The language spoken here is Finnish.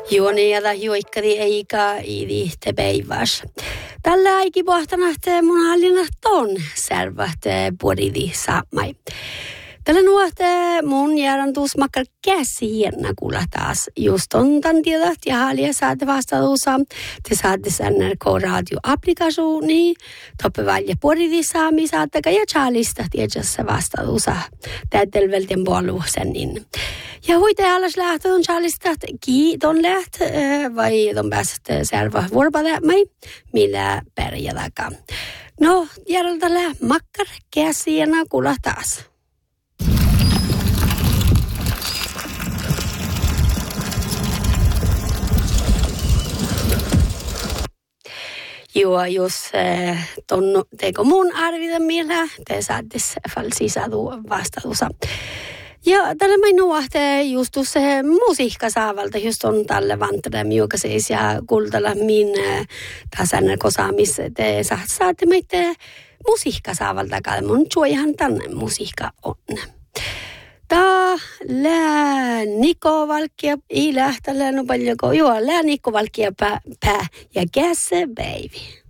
Juoniada juikkari eikä iidihte päiväs. Tällä aikin pohtanahte mun hallinnat ton servahte puolidi saamai. Tällä nuohte mun järjantuus makkar käsienä kuulla taas. Just on tämän tiedot ja halja saatte vastausa. Te saatte NRK radio-applikasuuni. Toppe välje puolidi saami saattaka ja chalista tiedässä vastausa. Täytyy välten puolue senin. Ja huite alas lähtö on chalista kiiton läht vai ton pääset serva vuoropalemai millä perjäläkä. No, järjeltällä makkar käsienä kuulla taas. Joo, jos teko mun arvita mielä, te saatte falsisadu vastausa. Ja tällä mä nuohte just se musiikka saavalta, just on tälle vantada miukaseis ja kultalla min tasan kosaamis te saatte meitä musiikka saavalta, mun juojahan tänne musiikka on. Tää lää Niko Valkia ei lähtellä no paljoko. Joo, lää Niko Valkia pää ja käse baby.